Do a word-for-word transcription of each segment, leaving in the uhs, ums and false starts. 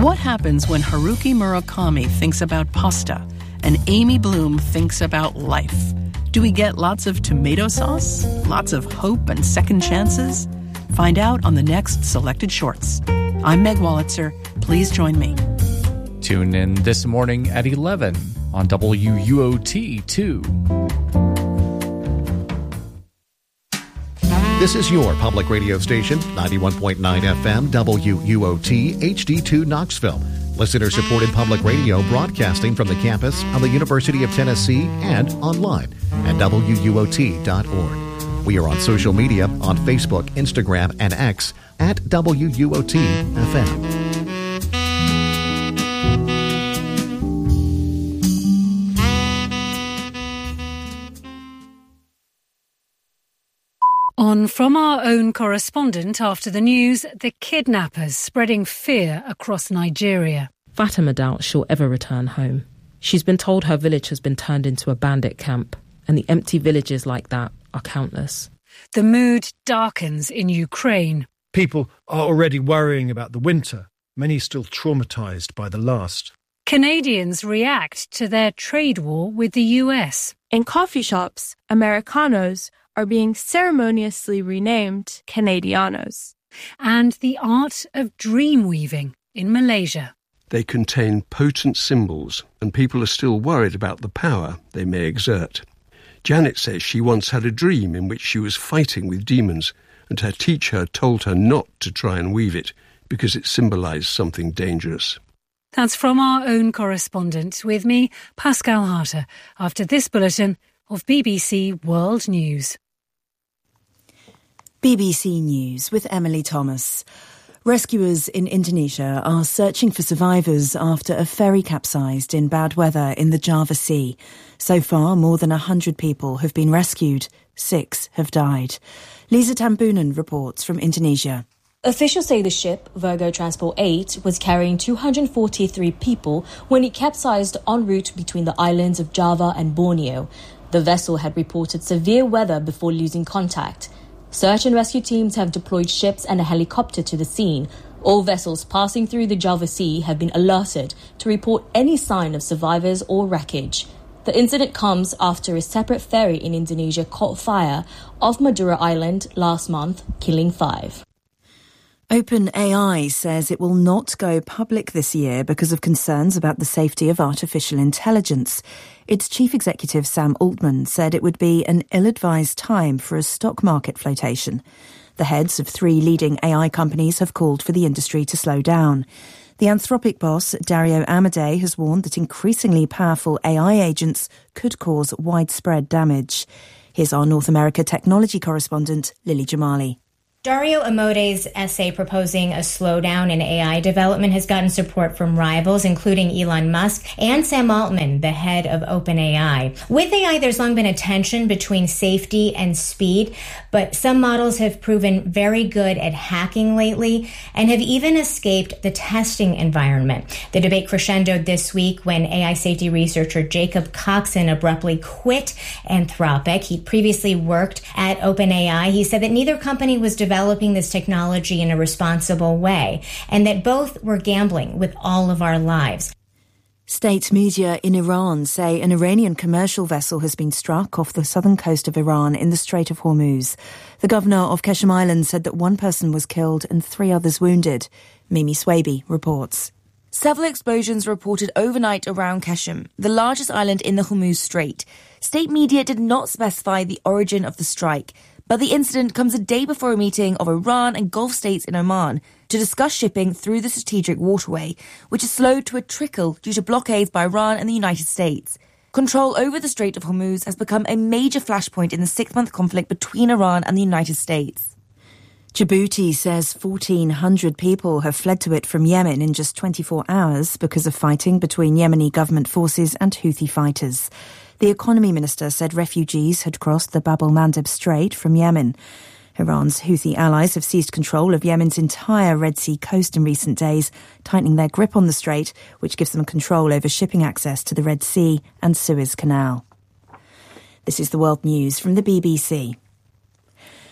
What happens when Haruki Murakami thinks about pasta and Amy Bloom thinks about life? Do we get lots of tomato sauce? Lots of hope and second chances? Find out on the next Selected Shorts. I'm Meg Wolitzer. Please join me. Tune in this morning at eleven on W U O T two. This is your public radio station, ninety-one point nine F M, W U O T, H D two Knoxville. Listener-supported public radio broadcasting from the campus of the University of Tennessee and online at W U O T dot org. We are on social media on Facebook, Instagram, and X at W U O T F M. On From Our Own Correspondent after the news, the kidnappers spreading fear across Nigeria. Fatima doubts she'll ever return home. She's been told her village has been turned into a bandit camp, and the empty villages like that are countless. The mood darkens in Ukraine. People are already worrying about the winter, many still traumatised by the last. Canadians react to their trade war with the U S. In coffee shops, Americanos are being ceremoniously renamed Canadianos. And the art of dream weaving in Malaysia. They contain potent symbols, and people are still worried about the power they may exert. Janet says she once had a dream in which she was fighting with demons, and her teacher told her not to try and weave it because it symbolised something dangerous. That's From Our Own Correspondent with me, Pascal Harter, after this bulletin of B B C World News. B B C News with Emily Thomas. Rescuers in Indonesia are searching for survivors after a ferry capsized in bad weather in the Java Sea. So far, more than one hundred people have been rescued. Six have died. Lisa Tambunan reports from Indonesia. Officials say the ship, Virgo Transport eight, was carrying two hundred forty-three people when it capsized en route between the islands of Java and Borneo. The vessel had reported severe weather before losing contact. Search and rescue teams have deployed ships and a helicopter to the scene. All vessels passing through the Java Sea have been alerted to report any sign of survivors or wreckage. The incident comes after a separate ferry in Indonesia caught fire off Madura Island last month, killing five. OpenAI says it will not go public this year because of concerns about the safety of artificial intelligence. Its chief executive, Sam Altman, said it would be an ill-advised time for a stock market flotation. The heads of three leading A I companies have called for the industry to slow down. The Anthropic boss, Dario Amodei, has warned that increasingly powerful A I agents could cause widespread damage. Here's our North America technology correspondent, Lily Jamali. Dario Amodei's essay proposing a slowdown in A I development has gotten support from rivals, including Elon Musk and Sam Altman, the head of OpenAI. With A I, there's long been a tension between safety and speed, but some models have proven very good at hacking lately and have even escaped the testing environment. The debate crescendoed this week when A I safety researcher Jacob Coxon abruptly quit Anthropic. He'd previously worked at OpenAI. He said that neither company was developing developing this technology in a responsible way, and that both were gambling with all of our lives. State media in Iran say an Iranian commercial vessel has been struck off the southern coast of Iran in the Strait of Hormuz. The governor of Keshem Island said that one person was killed and three others wounded. Mimi Swaby reports. Several explosions reported overnight around Keshem, the largest island in the Hormuz Strait. State media did not specify the origin of the strike, but the incident comes a day before a meeting of Iran and Gulf states in Oman to discuss shipping through the strategic waterway, which is slowed to a trickle due to blockades by Iran and the United States. Control over the Strait of Hormuz has become a major flashpoint in the six-month conflict between Iran and the United States. Djibouti says fourteen hundred people have fled to it from Yemen in just twenty-four hours because of fighting between Yemeni government forces and Houthi fighters. The economy minister said refugees had crossed the Bab el-Mandeb Strait from Yemen. Iran's Houthi allies have seized control of Yemen's entire Red Sea coast in recent days, tightening their grip on the strait, which gives them control over shipping access to the Red Sea and Suez Canal. This is the World News from the B B C.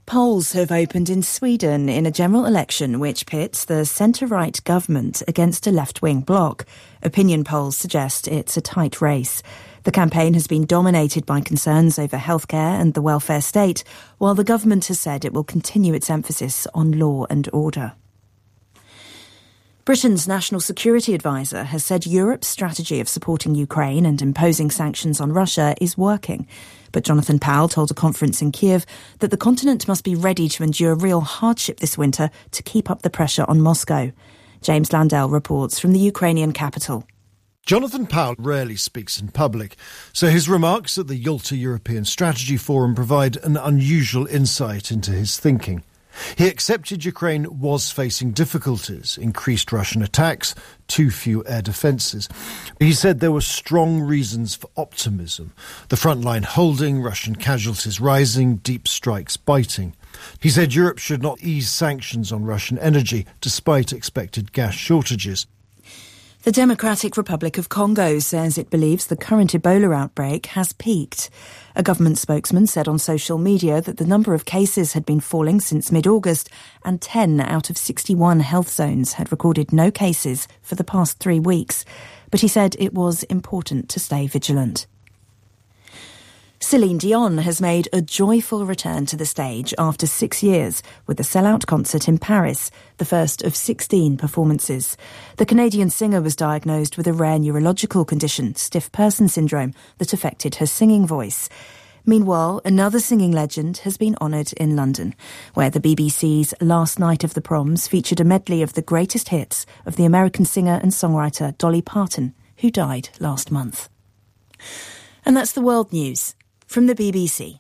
Polls have opened in Sweden in a general election which pits the centre-right government against a left-wing bloc. Opinion polls suggest it's a tight race. The campaign has been dominated by concerns over healthcare and the welfare state, while the government has said it will continue its emphasis on law and order. Britain's National Security Advisor has said Europe's strategy of supporting Ukraine and imposing sanctions on Russia is working. But Jonathan Powell told a conference in Kiev that the continent must be ready to endure real hardship this winter to keep up the pressure on Moscow. James Landell reports from the Ukrainian capital. Jonathan Powell rarely speaks in public, so his remarks at the Yalta European Strategy Forum provide an unusual insight into his thinking. He accepted Ukraine was facing difficulties, increased Russian attacks, too few air defences. He said there were strong reasons for optimism. The front line holding, Russian casualties rising, deep strikes biting. He said Europe should not ease sanctions on Russian energy, despite expected gas shortages. The Democratic Republic of Congo says it believes the current Ebola outbreak has peaked. A government spokesman said on social media that the number of cases had been falling since mid-August and ten out of sixty-one health zones had recorded no cases for the past three weeks. But he said it was important to stay vigilant. Celine Dion has made a joyful return to the stage after six years with a sellout concert in Paris, the first of sixteen performances. The Canadian singer was diagnosed with a rare neurological condition, stiff person syndrome, that affected her singing voice. Meanwhile, another singing legend has been honoured in London, where the B B C's Last Night of the Proms featured a medley of the greatest hits of the American singer and songwriter Dolly Parton, who died last month. And that's the world news from the B B C.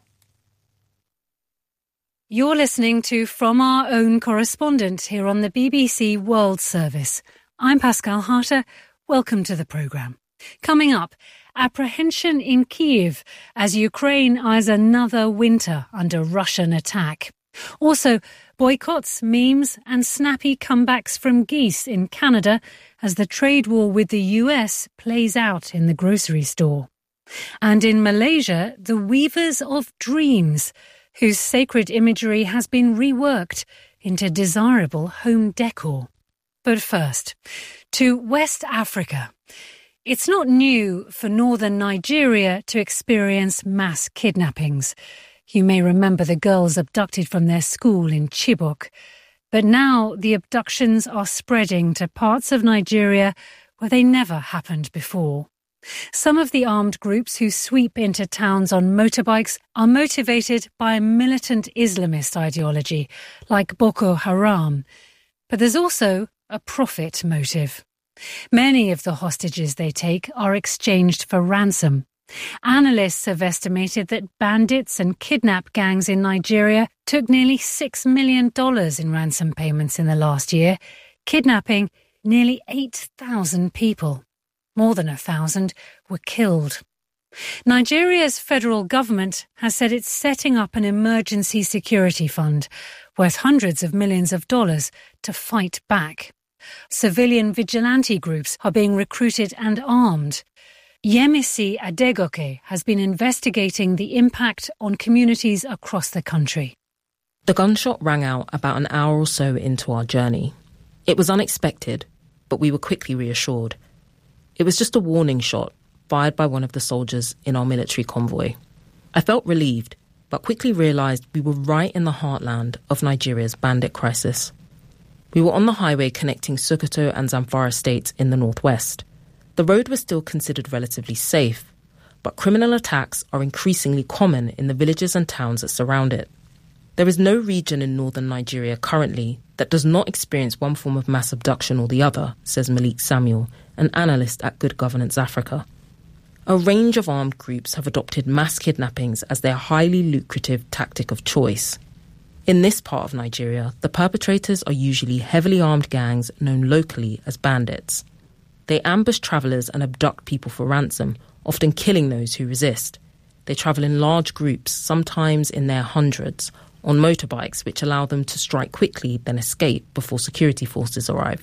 You're listening to From Our Own Correspondent here on the B B C World Service. I'm Pascal Harter. Welcome to the programme. Coming up, apprehension in Kyiv as Ukraine eyes another winter under Russian attack. Also, boycotts, memes and snappy comebacks from geese in Canada as the trade war with the U S plays out in the grocery store. And in Malaysia, the Weavers of Dreams, whose sacred imagery has been reworked into desirable home decor. But first, to West Africa. It's not new for northern Nigeria to experience mass kidnappings. You may remember the girls abducted from their school in Chibok. But now the abductions are spreading to parts of Nigeria where they never happened before. Some of the armed groups who sweep into towns on motorbikes are motivated by a militant Islamist ideology, like Boko Haram. But there's also a profit motive. Many of the hostages they take are exchanged for ransom. Analysts have estimated that bandits and kidnap gangs in Nigeria took nearly six million dollars in ransom payments in the last year, kidnapping nearly eight thousand people. More than a thousand were killed. Nigeria's federal government has said it's setting up an emergency security fund worth hundreds of millions of dollars to fight back. Civilian vigilante groups are being recruited and armed. Yemisi Adegoke has been investigating the impact on communities across the country. The gunshot rang out about an hour or so into our journey. It was unexpected, but we were quickly reassured. It was just a warning shot fired by one of the soldiers in our military convoy. I felt relieved, but quickly realised we were right in the heartland of Nigeria's bandit crisis. We were on the highway connecting Sokoto and Zamfara states in the northwest. The road was still considered relatively safe, but criminal attacks are increasingly common in the villages and towns that surround it. There is no region in northern Nigeria currently that does not experience one form of mass abduction or the other, says Malik Samuel, an analyst at Good Governance Africa. A range of armed groups have adopted mass kidnappings as their highly lucrative tactic of choice. In this part of Nigeria, the perpetrators are usually heavily armed gangs known locally as bandits. They ambush travellers and abduct people for ransom, often killing those who resist. They travel in large groups, sometimes in their hundreds, on motorbikes which allow them to strike quickly, then escape before security forces arrive.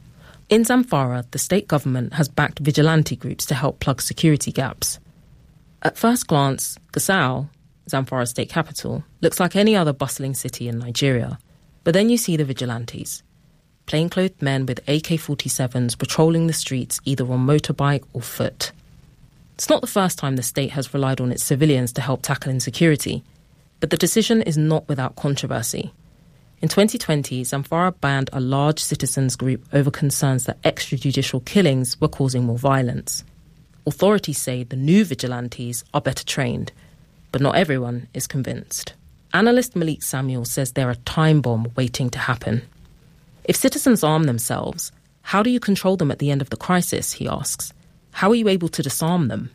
In Zamfara, the state government has backed vigilante groups to help plug security gaps. At first glance, Gasau, Zamfara state capital, looks like any other bustling city in Nigeria. But then you see the vigilantes, plainclothed men with A K forty-sevens patrolling the streets either on motorbike or foot. It's not the first time the state has relied on its civilians to help tackle insecurity, but the decision is not without controversy. In twenty twenty, Zamfara banned a large citizens group over concerns that extrajudicial killings were causing more violence. Authorities say the new vigilantes are better trained, but not everyone is convinced. Analyst Malik Samuel says they're a time bomb waiting to happen. If citizens arm themselves, how do you control them at the end of the crisis, he asks. How are you able to disarm them?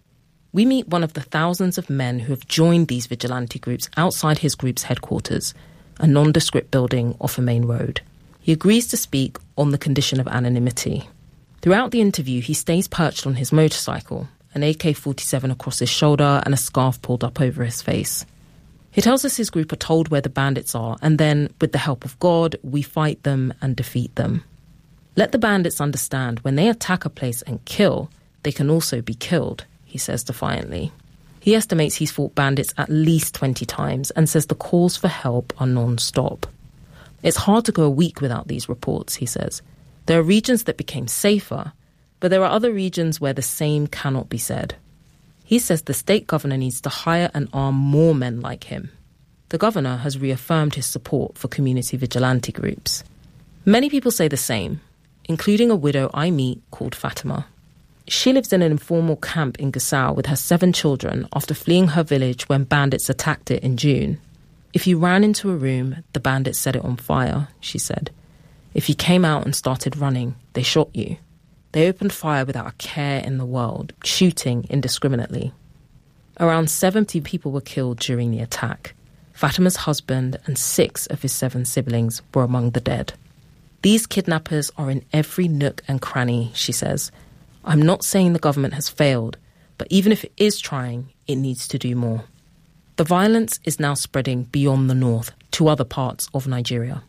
We meet one of the thousands of men who have joined these vigilante groups outside his group's headquarters, a nondescript building off a main road. He agrees to speak on the condition of anonymity. Throughout the interview, he stays perched on his motorcycle, an A K forty-seven across his shoulder and a scarf pulled up over his face. He tells us his group are told where the bandits are, and then, with the help of God, we fight them and defeat them. Let the bandits understand when they attack a place and kill, they can also be killed, he says defiantly. He estimates he's fought bandits at least twenty times and says the calls for help are non-stop. It's hard to go a week without these reports, he says. There are regions that became safer, but there are other regions where the same cannot be said. He says the state governor needs to hire and arm more men like him. The governor has reaffirmed his support for community vigilante groups. Many people say the same, including a widow I meet called Fatima. She lives in an informal camp in Gusau with her seven children after fleeing her village when bandits attacked it in June. If you ran into a room, the bandits set it on fire, she said. If you came out and started running, they shot you. They opened fire without a care in the world, shooting indiscriminately. Around seventy people were killed during the attack. Fatima's husband and six of his seven siblings were among the dead. These kidnappers are in every nook and cranny, she says. I'm not saying the government has failed, but even if it is trying, it needs to do more. The violence is now spreading beyond the north to other parts of Nigeria.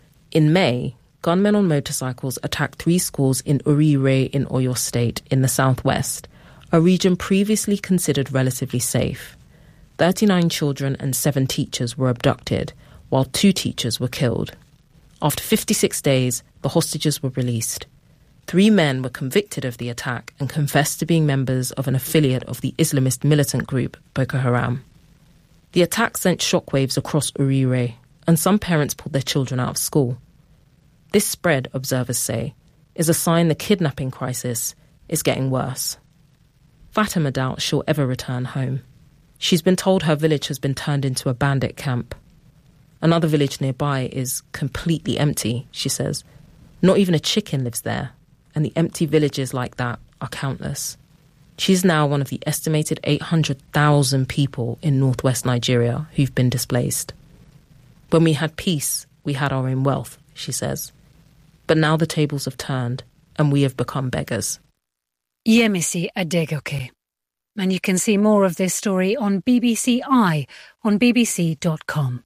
In May, gunmen on motorcycles attacked three schools in Uri-Ire in Oyo State in the southwest, a region previously considered relatively safe. thirty-nine children and seven teachers were abducted, while two teachers were killed. After fifty-six days, the hostages were released. Three men were convicted of the attack and confessed to being members of an affiliate of the Islamist militant group Boko Haram. The attack sent shockwaves across Uri-Ire, and some parents pulled their children out of school. This spread, observers say, is a sign the kidnapping crisis is getting worse. Fatima doubts she'll ever return home. She's been told her village has been turned into a bandit camp. Another village nearby is completely empty, she says. Not even a chicken lives there, and the empty villages like that are countless. She's now one of the estimated eight hundred thousand people in northwest Nigeria who've been displaced. When we had peace, we had our own wealth, she says. But now the tables have turned, and we have become beggars. Yemisi Adegoke. And you can see more of this story on B B C I on b b c dot com.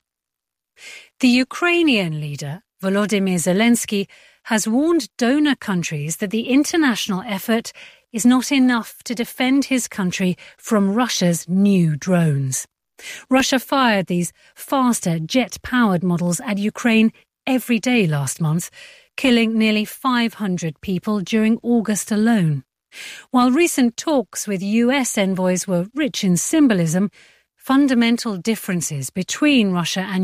The Ukrainian leader, Volodymyr Zelensky, has warned donor countries that the international effort is not enough to defend his country from Russia's new drones. Russia fired these faster jet-powered models at Ukraine every day last month, killing nearly five hundred people during August alone. While recent talks with U S envoys were rich in symbolism, fundamental differences between Russia and